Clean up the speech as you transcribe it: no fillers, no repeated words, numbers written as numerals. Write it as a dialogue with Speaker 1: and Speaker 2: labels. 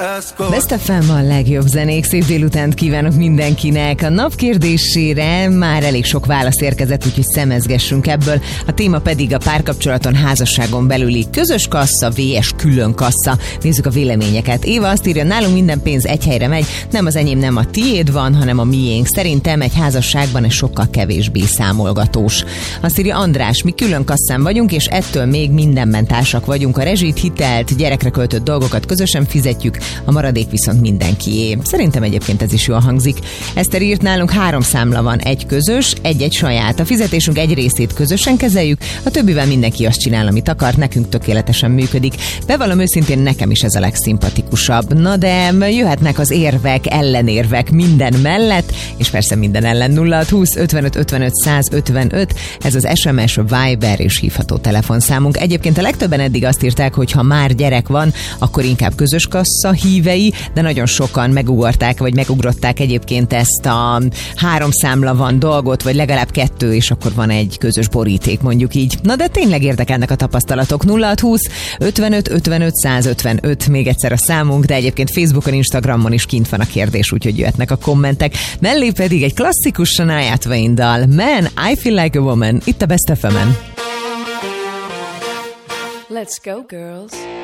Speaker 1: Best FM a legjobb zenék, szép délutánt kívánok mindenkinek. A nap kérdésére már elég sok válasz érkezett, úgyhogy szemezgessünk ebből. A téma pedig a párkapcsolaton, házasságon belüli közös kassa vs. külön kassa. Nézzük a véleményeket. Éva azt írja, nálunk minden pénz egy helyre megy, nem az enyém, nem a tiéd van, hanem a miénk. Szerintem egy házasságban ez sokkal kevésbé számolgatós. Azt írja András, mi külön kasszán vagyunk, és ettől még mindenben társak vagyunk. A rezsit, hitelt, gyerekre költött dolgokat közösen fizetjük, a maradék viszont mindenkié. Szerintem egyébként ez is jól hangzik. Eszter írt, nálunk 3 számla van, egy közös, egy saját. A fizetésünk egy részét közösen kezeljük, a többivel mindenki azt csinál, amit akar, nekünk tökéletesen működik. Bevallom őszintén, nekem is ez a legszimpatikusabb. Na de jöhetnek az érvek, ellenérvek minden mellett, és persze minden ellen. 0620 55 55 155, ez az SMS, Viber és hívható telefonszámunk. Egyébként a legtöbben eddig azt írták, hogy ha már gyerek van, akkor inkább közös kassa hívei, de nagyon sokan megugorták, vagy megugrották egyébként ezt a 3 számla van dolgot, vagy legalább 2, és akkor van egy közös boríték, mondjuk így. Na de tényleg érdekelnek a tapasztalatok. 0620 55 55 155, még egyszer a számunk, de egyébként Facebookon, Instagramon is kint van a kérdés, úgyhogy jöhetnek a kommentek. Mellé pedig egy klasszikus Shania Twain dal, Man, I Feel Like a Woman, itt a Best FM-en.
Speaker 2: Let's go, girls.